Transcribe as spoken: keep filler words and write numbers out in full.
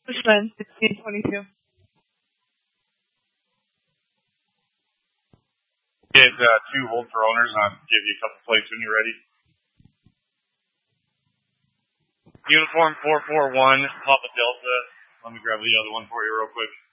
Bushman, sixteen twenty-two. Get uh, two hold for owners, and I'll give you a couple plates when you're ready. Uniform four four one, Papa Delta. Let me grab the other one for you real quick.